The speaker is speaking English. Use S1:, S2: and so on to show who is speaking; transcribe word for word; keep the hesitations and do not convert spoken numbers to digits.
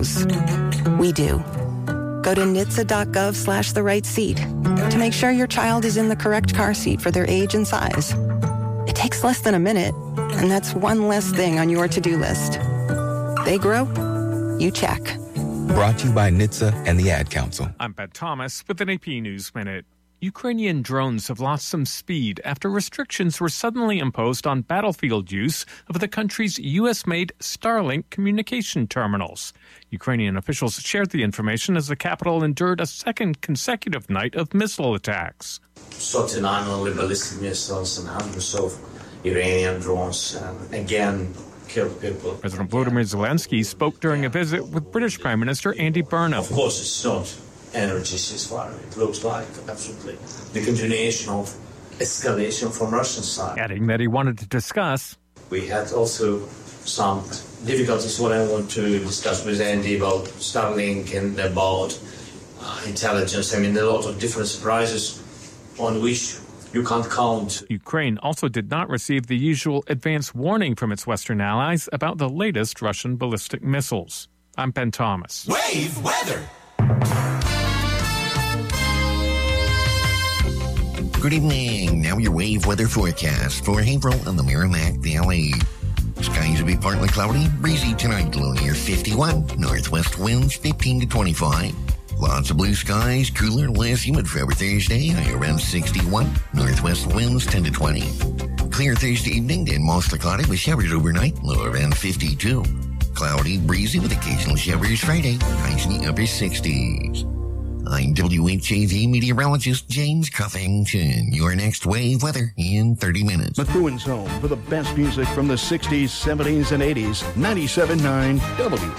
S1: We do. Go to N H T S A dot gov slash the right seat to make sure your child is in the correct car seat for their age and size. It takes less than a minute, and that's one less thing on your to-do list. They grow, you check.
S2: Brought to you by N H T S A and the Ad Council.
S3: I'm Ben Thomas with an A P News Minute. Ukrainian drones have lost some speed after restrictions were suddenly imposed on battlefield use of the country's U S-made Starlink communication terminals. Ukrainian officials shared the information as the capital endured a second consecutive night of missile attacks.
S4: Not-only ballistic missiles and hundreds of Iranian drones, and again, killed people.
S3: President Volodymyr Zelensky spoke during a visit with British Prime Minister Andy Burnham.
S4: Of course, it's not energy ceasefire. It looks like absolutely the continuation of escalation from Russian side.
S3: Adding that he wanted to discuss.
S4: We had also some difficulties what I want to discuss with Andy about Starlink and about uh, intelligence. I mean, a lot of different surprises on which you can't count.
S3: Ukraine also did not receive the usual advance warning from its Western allies about the latest Russian ballistic missiles. I'm Ben Thomas.
S5: Wave weather.
S6: Good evening. Now your wave weather forecast for April in the Merrimack Valley. Skies will be partly cloudy, breezy tonight, low near fifty-one. Northwest winds fifteen to twenty-five. Lots of blue skies, cooler, less humid for every Thursday, high around sixty-one. Northwest winds ten to twenty. Clear Thursday evening and mostly cloudy with showers overnight, low around fifty-two. Cloudy, breezy with occasional showers Friday, highs in the upper sixties. I'm W H A V meteorologist James Cuffington. Your next wave weather in thirty minutes.
S7: McEwen's home for the best music from the sixties, seventies, and eighties. ninety-seven point nine W